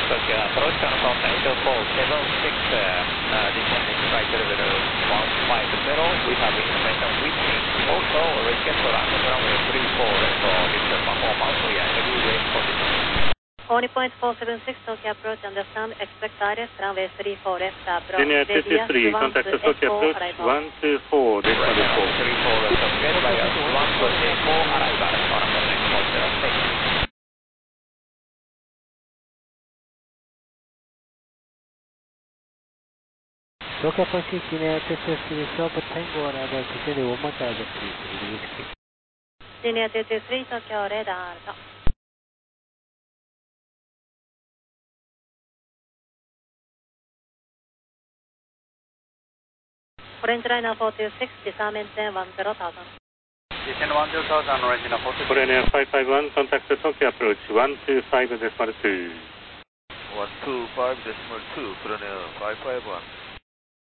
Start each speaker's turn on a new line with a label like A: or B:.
A: Tokyo approach on Delta 8476, descending flight level 150. We have information within also reschedule and runway 34 left for digital performance. We are heavy wind position.
B: Only point 476 Tokyo approach, understand, expect ILS, runway 34 left approach.
C: Linear 23, contact Tokyo approach 124, descend 4.
A: 34 left of gate via 124 arrival on a next 406.
D: Tokyo approach linear 23, stop Tango arrival, descend 1 more target, please.
B: Linear 23 Tokyo radar. Orange liner 426, disarmament 10,000.
E: Descend 10,000, orange liner 426.
C: Korean 551, contact Tokyo approach 125.2.
F: 125.2, Korean 551.